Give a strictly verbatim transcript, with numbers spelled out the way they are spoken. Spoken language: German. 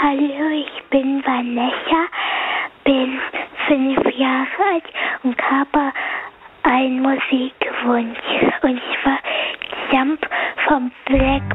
Hallo, ich bin Vanessa, bin fünf Jahre alt und habe einen Musikwunsch. Und zwar Jump von Black